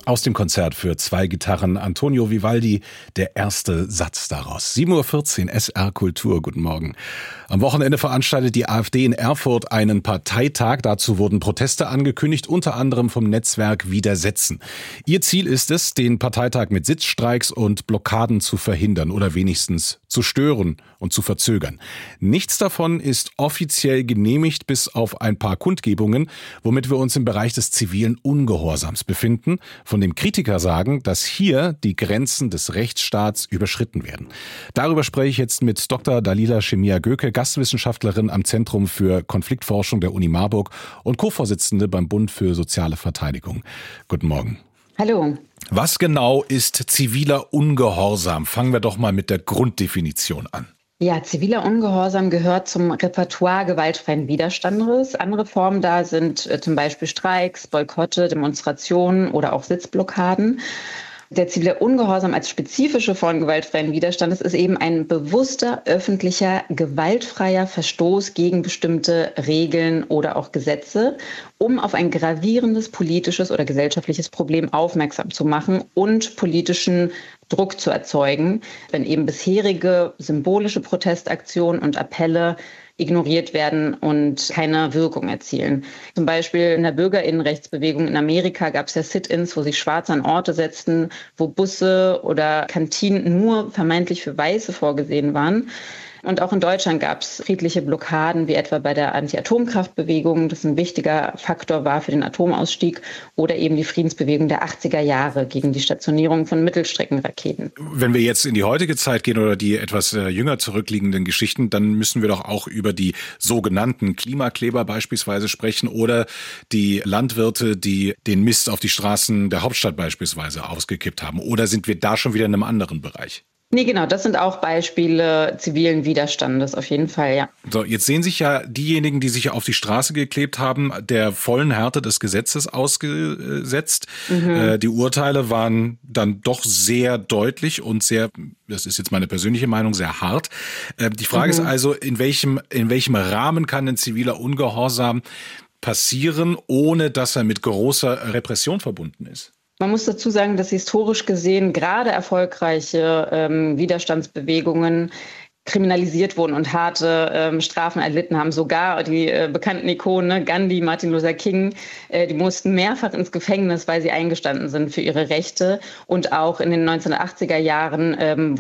Aus dem Konzert für 2 Gitarren Antonio Vivaldi, der erste Satz daraus. 7.14 Uhr, SR Kultur, guten Morgen. Am Wochenende veranstaltet die AfD in Erfurt einen Parteitag. Dazu wurden Proteste angekündigt, unter anderem vom Netzwerk Widersetzen. Ihr Ziel ist es, den Parteitag mit Sitzstreiks und Blockaden zu verhindern oder wenigstens zu stören und zu verzögern. Nichts davon ist offiziell genehmigt, bis auf ein paar Kundgebungen, womit wir uns im Bereich des zivilen Ungehorsams befinden, von dem Kritiker sagen, dass hier die Grenzen des Rechtsstaats überschritten werden. Darüber spreche ich jetzt mit Dr. Dalila Schemia-Göke, Gastwissenschaftlerin am Zentrum für Konfliktforschung der Uni Marburg und Co-Vorsitzende beim Bund für soziale Verteidigung. Guten Morgen. Hallo. Was genau ist ziviler Ungehorsam? Fangen wir doch mal mit der Grunddefinition an. Ja, ziviler Ungehorsam gehört zum Repertoire gewaltfreien Widerstandes. Andere Formen da sind zum Beispiel Streiks, Boykotte, Demonstrationen oder auch Sitzblockaden. Der zivile Ungehorsam als spezifische Form gewaltfreien Widerstandes ist eben ein bewusster, öffentlicher, gewaltfreier Verstoß gegen bestimmte Regeln oder auch Gesetze, um auf ein gravierendes politisches oder gesellschaftliches Problem aufmerksam zu machen und politischen Druck zu erzeugen, wenn eben bisherige symbolische Protestaktionen und Appelle ignoriert werden und keine Wirkung erzielen. Zum Beispiel in der Bürgerinnenrechtsbewegung in Amerika gab es ja Sit-ins, wo sich Schwarze an Orte setzten, wo Busse oder Kantinen nur vermeintlich für Weiße vorgesehen waren. Und auch in Deutschland gab es friedliche Blockaden, wie etwa bei der Anti-Atomkraftbewegung, das ein wichtiger Faktor war für den Atomausstieg, oder eben die Friedensbewegung der 80er Jahre gegen die Stationierung von Mittelstreckenraketen. Wenn wir jetzt in die heutige Zeit gehen oder die etwas jünger zurückliegenden Geschichten, dann müssen wir doch auch über die sogenannten Klimakleber beispielsweise sprechen oder die Landwirte, die den Mist auf die Straßen der Hauptstadt beispielsweise ausgekippt haben. Oder sind wir da schon wieder in einem anderen Bereich? Nee, genau, das sind auch Beispiele zivilen Widerstandes, auf jeden Fall, ja. So, jetzt sehen sich ja diejenigen, die sich auf die Straße geklebt haben, der vollen Härte des Gesetzes ausgesetzt. Die Urteile waren dann doch sehr deutlich und sehr, das ist jetzt meine persönliche Meinung, sehr hart. Die Frage ist also, in welchem Rahmen kann ein ziviler Ungehorsam passieren, ohne dass er mit großer Repression verbunden ist? Man muss dazu sagen, dass historisch gesehen gerade erfolgreiche Widerstandsbewegungen kriminalisiert wurden und harte Strafen erlitten haben. Sogar die bekannten Ikonen, Gandhi, Martin Luther King, die mussten mehrfach ins Gefängnis, weil sie eingestanden sind für ihre Rechte. Und auch in den 1980er Jahren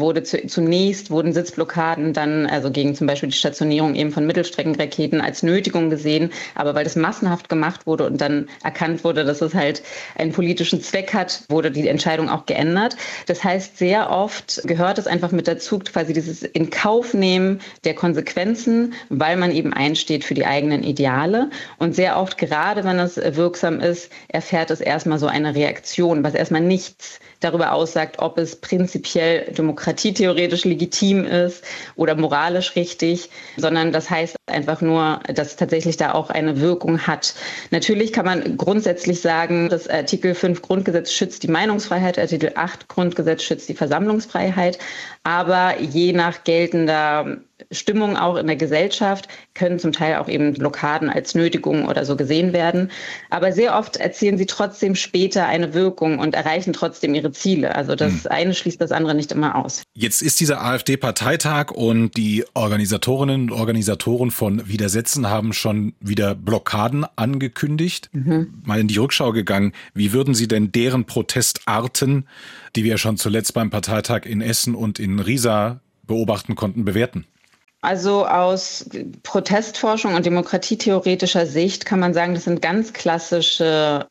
wurden Sitzblockaden dann, also gegen zum Beispiel die Stationierung eben von Mittelstreckenraketen als Nötigung gesehen. Aber weil das massenhaft gemacht wurde und dann erkannt wurde, dass es halt einen politischen Zweck hat, wurde die Entscheidung auch geändert. Das heißt, sehr oft gehört es einfach mit dazu, quasi dieses in Aufnehmen der Konsequenzen, weil man eben einsteht für die eigenen Ideale. Und sehr oft, gerade wenn es wirksam ist, erfährt es erstmal so eine Reaktion, was erstmal nichts darüber aussagt, ob es prinzipiell demokratietheoretisch legitim ist oder moralisch richtig, sondern das heißt einfach nur, dass es tatsächlich da auch eine Wirkung hat. Natürlich kann man grundsätzlich sagen, das Artikel 5 Grundgesetz schützt die Meinungsfreiheit, Artikel 8 Grundgesetz schützt die Versammlungsfreiheit, aber je nach geltender Stimmung auch in der Gesellschaft können zum Teil auch eben Blockaden als Nötigung oder so gesehen werden. Aber sehr oft erzielen sie trotzdem später eine Wirkung und erreichen trotzdem ihre Ziele. Also das eine schließt das andere nicht immer aus. Jetzt ist dieser AfD-Parteitag und die Organisatorinnen und Organisatoren von Widersetzen haben schon wieder Blockaden angekündigt. Mal in die Rückschau gegangen. Wie würden Sie denn deren Protestarten, die wir schon zuletzt beim Parteitag in Essen und in Riesa beobachten konnten, bewerten? Also aus Protestforschung und demokratietheoretischer Sicht kann man sagen, das sind ganz klassische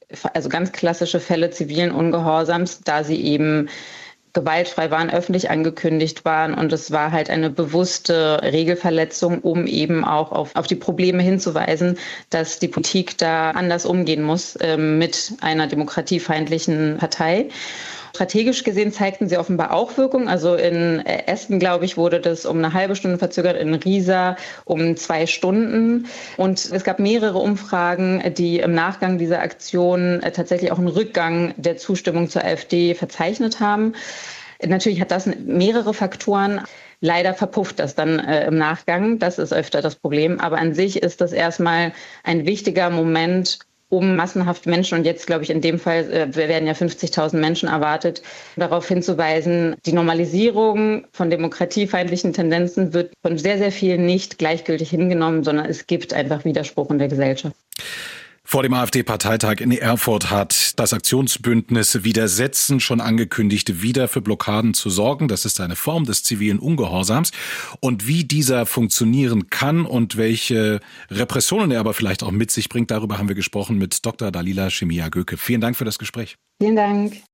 Fälle zivilen Ungehorsams, da sie eben gewaltfrei waren, öffentlich angekündigt waren und es war halt eine bewusste Regelverletzung, um eben auch auf die Probleme hinzuweisen, dass die Politik da anders umgehen muss mit einer demokratiefeindlichen Partei. Strategisch gesehen zeigten sie offenbar auch Wirkung. Also in Essen, glaube ich, wurde das um eine halbe Stunde verzögert, in Riesa um 2 Stunden. Und es gab mehrere Umfragen, die im Nachgang dieser Aktion tatsächlich auch einen Rückgang der Zustimmung zur AfD verzeichnet haben. Natürlich hat das mehrere Faktoren. Leider verpufft das dann im Nachgang. Das ist öfter das Problem. Aber an sich ist das erstmal ein wichtiger Moment, um massenhaft Menschen, und jetzt glaube ich in dem Fall werden ja 50.000 Menschen erwartet, darauf hinzuweisen, die Normalisierung von demokratiefeindlichen Tendenzen wird von sehr, sehr vielen nicht gleichgültig hingenommen, sondern es gibt einfach Widerspruch in der Gesellschaft. Vor dem AfD-Parteitag in Erfurt hat das Aktionsbündnis Widersetzen schon angekündigt, wieder für Blockaden zu sorgen. Das ist eine Form des zivilen Ungehorsams. Und wie dieser funktionieren kann und welche Repressionen er aber vielleicht auch mit sich bringt, darüber haben wir gesprochen mit Dr. Dalila Shemia Göke. Vielen Dank für das Gespräch. Vielen Dank.